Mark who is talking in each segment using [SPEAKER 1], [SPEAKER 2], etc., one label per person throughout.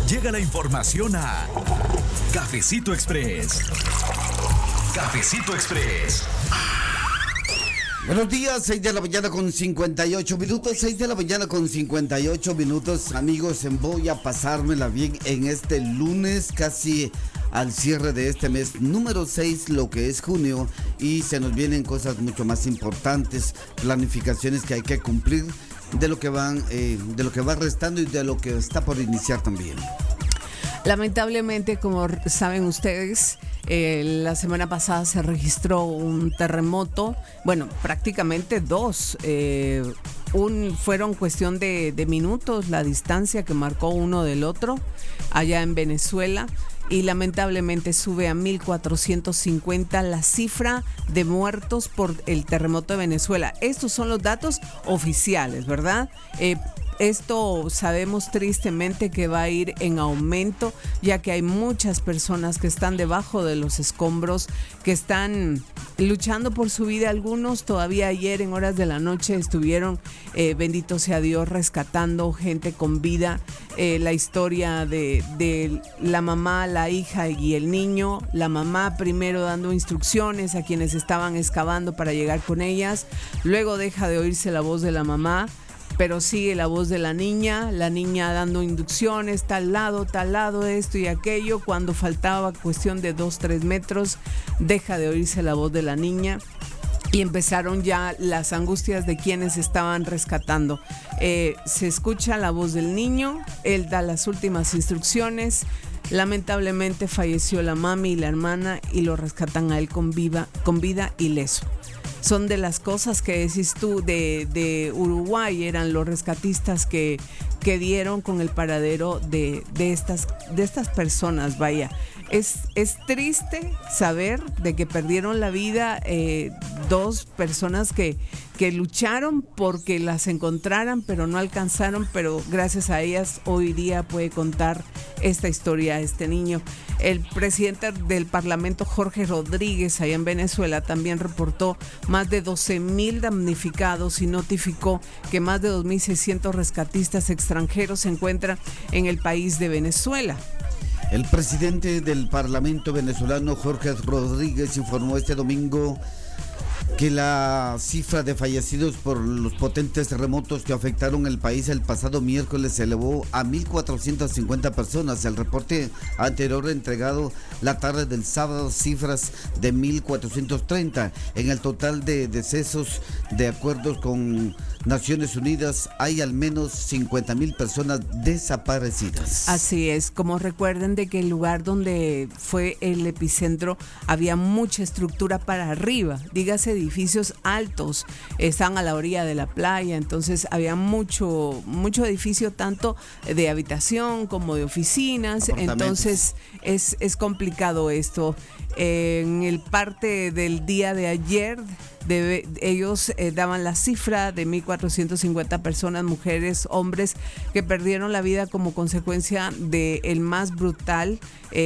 [SPEAKER 1] Llega la información a Cafecito Express. Cafecito Express.
[SPEAKER 2] Buenos días, 6 de la mañana con 58 minutos, 6 de la mañana con 58 minutos, amigos, voy a pasármela bien en este lunes, casi al cierre de este mes número 6, lo que es junio, y se nos vienen cosas mucho más importantes, planificaciones que hay que cumplir de lo que va restando y de lo que está por iniciar también.
[SPEAKER 3] Lamentablemente, como saben ustedes, la semana pasada se registró un terremoto, bueno, prácticamente dos. Fueron cuestión de minutos la distancia que marcó uno del otro allá en Venezuela. Y lamentablemente sube a 1,450 la cifra de muertos por el terremoto de Venezuela. Estos son los datos oficiales, ¿verdad? Esto sabemos tristemente que va a ir en aumento, ya que hay muchas personas que están debajo de los escombros, que están luchando por su vida. Algunos todavía ayer en horas de la noche estuvieron, bendito sea Dios, rescatando gente con vida. La historia de la mamá, la hija y el niño. La mamá primero dando instrucciones a quienes estaban excavando para llegar con ellas. Luego deja de oírse la voz de la mamá, pero sigue la voz de la niña dando inducciones, tal lado, esto y aquello. Cuando faltaba cuestión de 2-3 metros, deja de oírse la voz de la niña. Y empezaron ya las angustias de quienes estaban rescatando. Se escucha la voz del niño, él da las últimas instrucciones. Lamentablemente falleció la mami y la hermana y lo rescatan a él con vida ileso. Son de las cosas que decís tú de Uruguay, eran los rescatistas que dieron con el paradero de estas personas, vaya. Es triste saber de que perdieron la vida dos personas que lucharon porque las encontraran, pero no alcanzaron, pero gracias a ellas hoy día puede contar esta historia este niño. El presidente del Parlamento, Jorge Rodríguez, allá en Venezuela, también reportó más de 12,000 damnificados y notificó que más de 2,600 rescatistas extranjeros se encuentran en el país de Venezuela.
[SPEAKER 2] El presidente del Parlamento venezolano, Jorge Rodríguez, informó este domingo que la cifra de fallecidos por los potentes terremotos que afectaron el país el pasado miércoles se elevó a 1,450 personas. El reporte anterior entregado la tarde del sábado cifras de 1,430. En el total de decesos, de acuerdo con Naciones Unidas, hay al menos 50,000 personas desaparecidas.
[SPEAKER 3] Así es, como recuerden de que el lugar donde fue el epicentro había mucha estructura para arriba, dígase edificios altos, están a la orilla de la playa, entonces había mucho edificio, tanto de habitación como de oficinas, entonces es complicado esto. En el parte del día de ayer, ellos daban la cifra de 1,450 personas, mujeres, hombres, que perdieron la vida como consecuencia del más brutal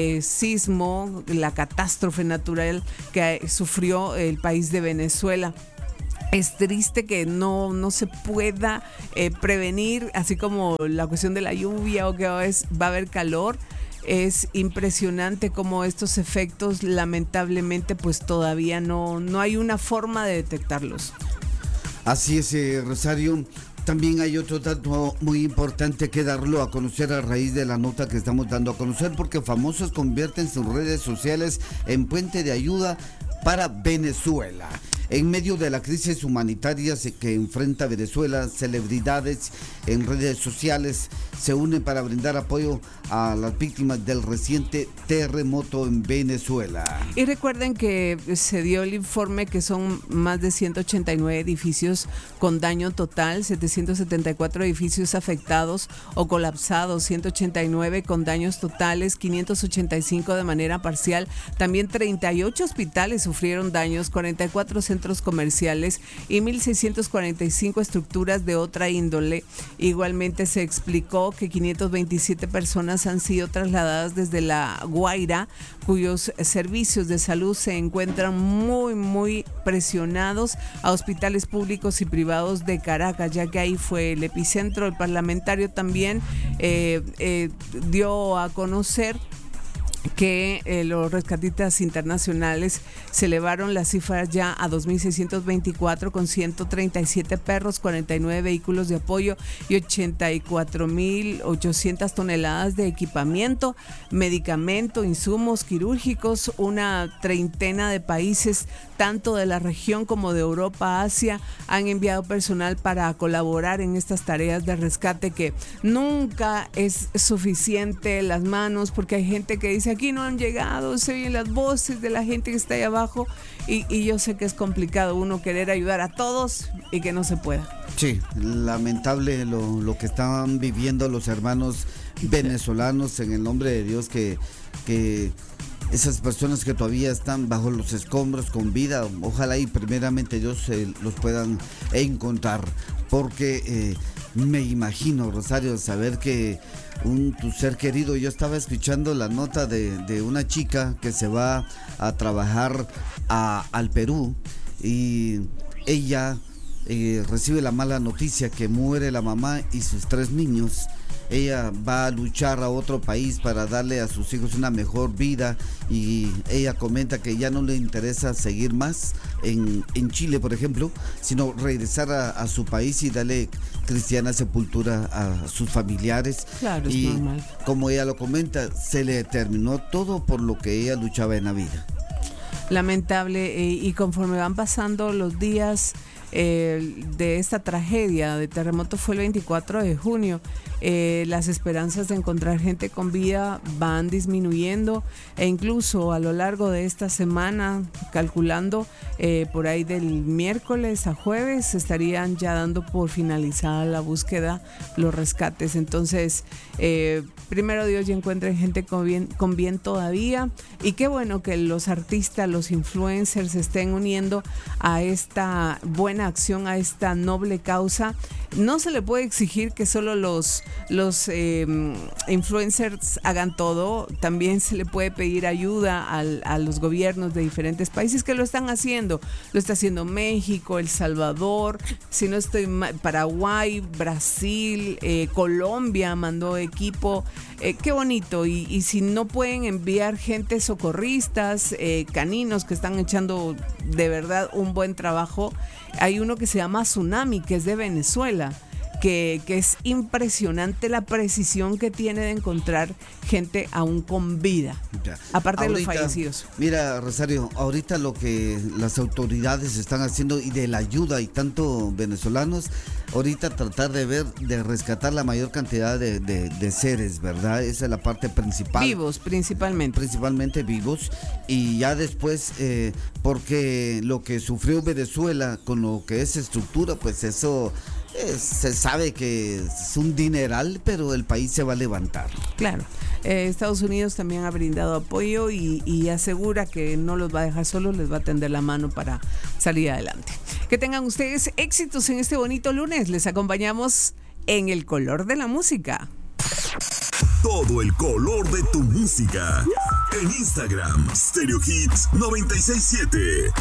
[SPEAKER 3] sismo, la catástrofe natural que sufrió el país de Venezuela. Es triste que no se pueda prevenir, así como la cuestión de la lluvia o que va a haber calor. Es impresionante cómo estos efectos, lamentablemente, pues todavía no hay una forma de detectarlos.
[SPEAKER 2] Así es, Rosario. También hay otro dato muy importante que darlo a conocer a raíz de la nota que estamos dando a conocer, porque famosos convierten sus redes sociales en puente de ayuda para Venezuela. En medio de la crisis humanitaria que enfrenta Venezuela, celebridades en redes sociales se unen para brindar apoyo a las víctimas del reciente terremoto en Venezuela.
[SPEAKER 3] Y recuerden que se dio el informe que son más de 189 edificios con daño total, 774 edificios afectados o colapsados, 189 con daños totales, 585 de manera parcial. También 38 hospitales sufrieron daños, 44 centros comerciales y 1,645 estructuras de otra índole. Igualmente se explicó que 527 personas han sido trasladadas desde La Guaira, cuyos servicios de salud se encuentran muy presionados, a hospitales públicos y privados de Caracas, ya que ahí fue el epicentro. El parlamentario también dio a conocer que los rescatistas internacionales se elevaron las cifras ya a 2.624 con 137 perros, 49 vehículos de apoyo y 84.800 toneladas de equipamiento, medicamento, insumos quirúrgicos. Una treintena de países, tanto de la región como de Europa, Asia, han enviado personal para colaborar en estas tareas de rescate, que nunca es suficiente las manos, porque hay gente que dice: aquí no han llegado, se oyen las voces de la gente que está ahí abajo, y yo sé que es complicado uno querer ayudar a todos y que no se pueda.
[SPEAKER 2] Sí, lamentable lo que están viviendo los hermanos venezolanos, en el nombre de Dios, que esas personas que todavía están bajo los escombros con vida, ojalá y primeramente Dios los puedan encontrar, porque me imagino, Rosario, saber que tu ser querido. Yo estaba escuchando la nota de una chica que se va a trabajar al Perú, y ella recibe la mala noticia que muere la mamá y sus 3 niños. Ella va a luchar a otro país para darle a sus hijos una mejor vida, y ella comenta que ya no le interesa seguir más en Chile, por ejemplo, sino regresar a su país y darle cristiana sepultura a sus familiares.
[SPEAKER 3] Claro,
[SPEAKER 2] y
[SPEAKER 3] es normal.
[SPEAKER 2] Como ella lo comenta, se le terminó todo por lo que ella luchaba en la vida.
[SPEAKER 3] Lamentable, y conforme van pasando los días de esta tragedia de terremoto, fue el 24 de junio, las esperanzas de encontrar gente con vida van disminuyendo, e incluso a lo largo de esta semana, calculando por ahí del miércoles a jueves, estarían ya dando por finalizada la búsqueda, los rescates. Entonces, primero Dios, ya encuentren gente con bien todavía, y qué bueno que los artistas, los influencers se estén uniendo a esta buena acción, a esta noble causa. No se le puede exigir que solo los influencers hagan todo, también se le puede pedir ayuda a los gobiernos de diferentes países que lo están haciendo. Lo está haciendo México, El Salvador, si no estoy mal, Paraguay, Brasil, Colombia mandó equipo. Qué bonito, y si no pueden enviar gente socorristas, caninos que están echando de verdad un buen trabajo. Hay uno que se llama Tsunami, que es de Venezuela, que es impresionante la precisión que tiene de encontrar gente aún con vida, aparte de los fallecidos.
[SPEAKER 2] Mira, Rosario, ahorita lo que las autoridades están haciendo, y de la ayuda y tanto venezolanos, ahorita tratar de rescatar la mayor cantidad de seres, ¿verdad? Esa es la parte principal.
[SPEAKER 3] Vivos, principalmente.
[SPEAKER 2] Principalmente vivos, y ya después, porque lo que sufrió Venezuela con lo que es estructura, pues eso se sabe que es un dineral, pero el país se va a levantar.
[SPEAKER 3] Claro. Estados Unidos también ha brindado apoyo y asegura que no los va a dejar solos, les va a tender la mano para salir adelante. Que tengan ustedes éxitos en este bonito lunes. Les acompañamos en el color de la música.
[SPEAKER 1] Todo el color de tu música. En Instagram, Stereo Hits 967.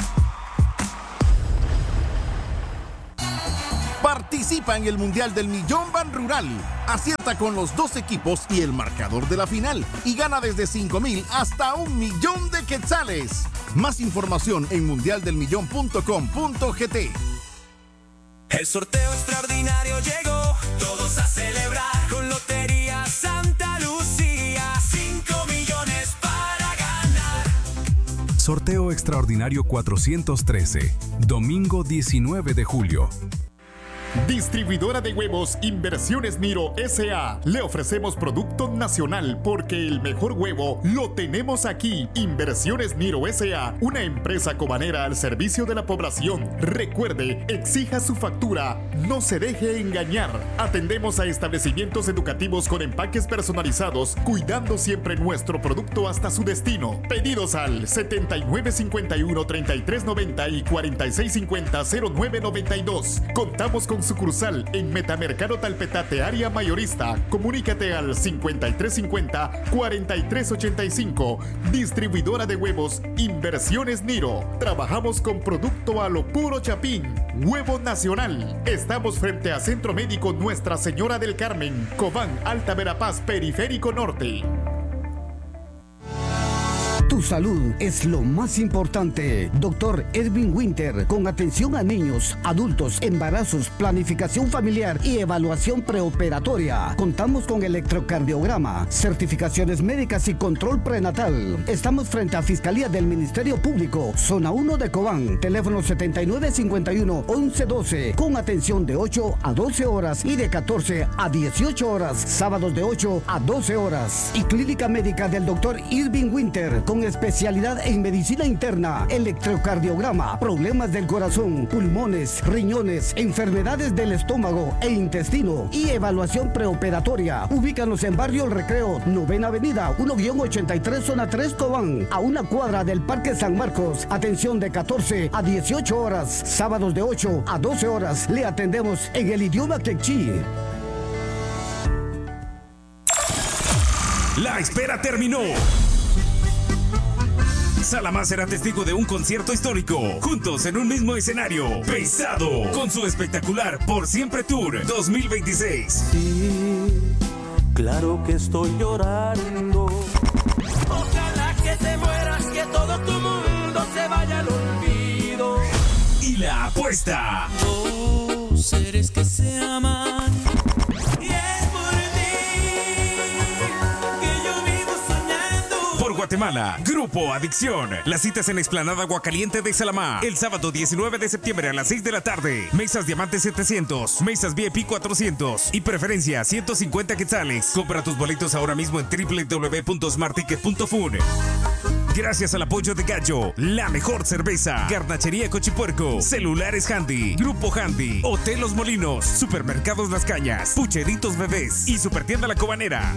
[SPEAKER 4] Participa en el Mundial del Millón Ban Rural. Acierta con los 2 equipos y el marcador de la final, y gana desde 5,000 hasta 1,000,000 de quetzales. Más información en mundialdelmillón.com.gt.
[SPEAKER 5] El sorteo extraordinario llegó, todos a celebrar con Lotería Santa Lucía, 5 millones para ganar.
[SPEAKER 1] Sorteo extraordinario 413, domingo 19 de julio.
[SPEAKER 6] Distribuidora de huevos Inversiones Miro S.A. Le ofrecemos producto nacional, porque el mejor huevo lo tenemos aquí. Inversiones Miro S.A., una empresa cobanera al servicio de la población. Recuerde, exija su factura, no se deje engañar. Atendemos a establecimientos educativos con empaques personalizados, cuidando siempre nuestro producto hasta su destino. Pedidos al 7951-3390 y 4650-0992. Contamos con sucursal en Metamercado Talpetate, área mayorista. Comunícate al 5350-4385. Distribuidora de huevos Inversiones Niro. Trabajamos con producto a lo puro chapín. Huevo nacional. Estamos frente a Centro Médico Nuestra Señora del Carmen, Cobán, Alta Verapaz, Periférico Norte.
[SPEAKER 7] Tu salud es lo más importante. Dr. Edwin Winter, con atención a niños, adultos, embarazos, planificación familiar y evaluación preoperatoria. Contamos con electrocardiograma, certificaciones médicas y control prenatal. Estamos frente a Fiscalía del Ministerio Público, Zona 1 de Cobán. Teléfono 7951-1112, con atención de 8 a 12 horas y de 14 a 18 horas. Sábados de 8 a 12 horas. Y Clínica Médica del Dr. Irving Winter, con especialidad en medicina interna, electrocardiograma, problemas del corazón, pulmones, riñones, enfermedades del estómago e intestino y evaluación preoperatoria. Ubícanos en Barrio El Recreo, 9ª Avenida, 1-83, Zona 3, Cobán, a una cuadra del Parque San Marcos. Atención de 14 a 18 horas, sábados de 8 a 12 horas. Le atendemos en el idioma quechí.
[SPEAKER 8] La espera terminó. Salamá será testigo de un concierto histórico, juntos en un mismo escenario. Pesado, con su espectacular Por Siempre Tour 2026.
[SPEAKER 9] Sí, claro que estoy llorando.
[SPEAKER 5] Ojalá que te mueras, que todo tu mundo se vaya al olvido.
[SPEAKER 8] Y la apuesta.
[SPEAKER 5] Dos seres que se aman. Y es por ti que yo vivo soñando.
[SPEAKER 8] Por Guatemala, Grupo Adicción. Las citas en Explanada Aguacaliente de Salamá. El sábado 19 de septiembre a las 6 de la tarde. Mesas Diamante 700, mesas VIP 400 y preferencia 150 quetzales. Compra tus boletos ahora mismo en www.smartticket.fun. Gracias al apoyo de Gallo, la mejor cerveza, Garnachería Cochipuerco, Celulares Handy, Grupo Handy, Hotel Los Molinos, Supermercados Las Cañas, Pucheritos Bebés y Supertienda La Cobanera.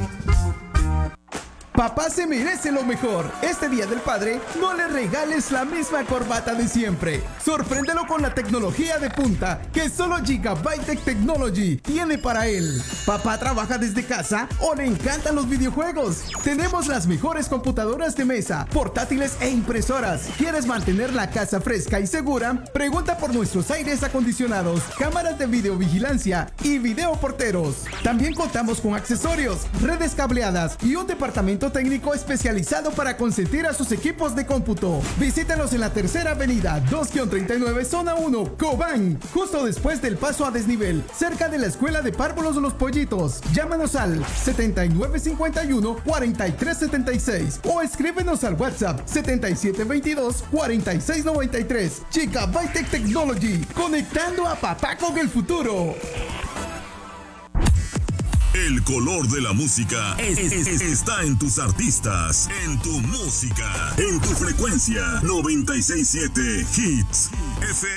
[SPEAKER 10] Papá se merece lo mejor. Este Día del Padre, no le regales la misma corbata de siempre. Sorpréndelo con la tecnología de punta que solo Gigabyte Technology tiene para él. Papá trabaja desde casa o le encantan los videojuegos. Tenemos las mejores computadoras de mesa, portátiles e impresoras. ¿Quieres mantener la casa fresca y segura? Pregunta por nuestros aires acondicionados, cámaras de videovigilancia y videoporteros. También contamos con accesorios, redes cableadas y un departamento técnico especializado para consentir a sus equipos de cómputo. Visítanos en la Tercera Avenida 2-39, Zona 1, Cobán, justo después del paso a desnivel, cerca de la Escuela de Párvulos Los Pollitos. Llámanos al 7951-4376 o escríbenos al WhatsApp 7722-4693. Gigabyte Technology, conectando a papá con el futuro.
[SPEAKER 1] El color de la música está en tus artistas, en tu música, en tu frecuencia. 967 Hits FM.